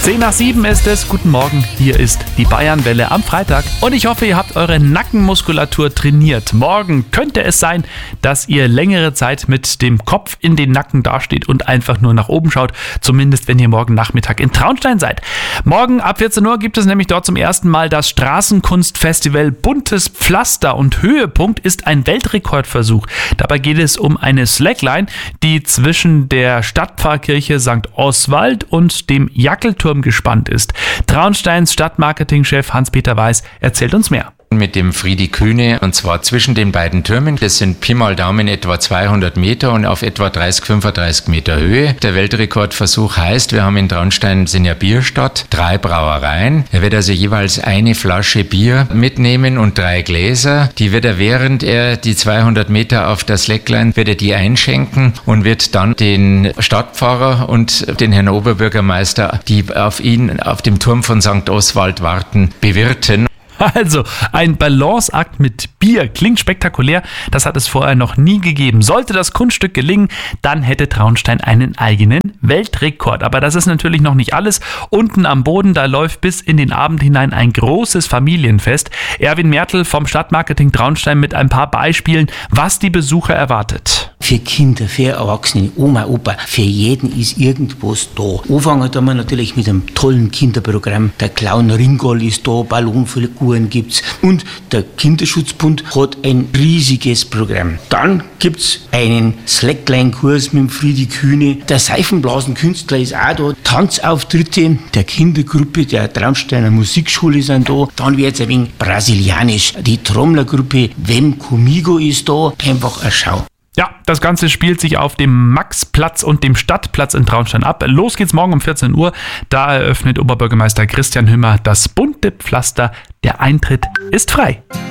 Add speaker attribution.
Speaker 1: 6:10 ist es. Guten Morgen, hier ist die Bayernwelle am Freitag. Und ich hoffe, ihr habt eure Nackenmuskulatur trainiert. Morgen könnte es sein, dass ihr längere Zeit mit dem Kopf in den Nacken dasteht und einfach nur nach oben schaut. Zumindest, wenn ihr morgen Nachmittag in Traunstein seid. Morgen ab 14 Uhr gibt es nämlich dort zum ersten Mal das Straßenkunstfestival Buntes Pflaster. Und Höhepunkt ist ein Weltrekordversuch. Dabei geht es um eine Slackline, die zwischen der Stadtpfarrkirche St. Oswald und dem Jackelturm gespannt ist. Traunsteins Stadtmarketingchef Hans-Peter Weiß erzählt uns mehr.
Speaker 2: Mit dem Friedi Kühne, und zwar zwischen den beiden Türmen. Das sind Pi mal Daumen etwa 200 Meter und auf etwa 35 Meter Höhe. Der Weltrekordversuch heißt, wir haben in Traunstein, sind ja Bierstadt, 3 Brauereien. Er wird also jeweils eine Flasche Bier mitnehmen und 3 Gläser. Die wird er, während er die 200 Meter auf der Slackline, wird er die einschenken und wird dann den Stadtpfarrer und den Herrn Oberbürgermeister, die auf ihn auf dem Turm von St. Oswald warten, bewirten.
Speaker 1: Also, ein Balanceakt mit Bier klingt spektakulär, das hat es vorher noch nie gegeben. Sollte das Kunststück gelingen, dann hätte Traunstein einen eigenen Weltrekord. Aber das ist natürlich noch nicht alles. Unten am Boden, da läuft bis in den Abend hinein ein großes Familienfest. Erwin Mertl vom Stadtmarketing Traunstein mit ein paar Beispielen, was die Besucher erwartet.
Speaker 3: Für Kinder, für Erwachsene, Oma, Opa, für jeden ist irgendwas da. Anfangen tun wir natürlich mit einem tollen Kinderprogramm. Der Clown Ringol ist da, Ballonfiguren gibt's und der Kinderschutzbund hat ein riesiges Programm. Dann gibt's einen Slackline-Kurs mit dem Friedi Kühne. Der Seifenblasenkünstler ist auch da. Tanzauftritte der Kindergruppe der Traunsteiner Musikschule sind da. Dann wird's ein wenig brasilianisch. Die Trommlergruppe Vem Comigo ist da. Einfach eine Schau.
Speaker 1: Ja, das Ganze spielt sich auf dem Maxplatz und dem Stadtplatz in Traunstein ab. Los geht's morgen um 14 Uhr. Da eröffnet Oberbürgermeister Christian Hümmer das bunte Pflaster. Der Eintritt ist frei.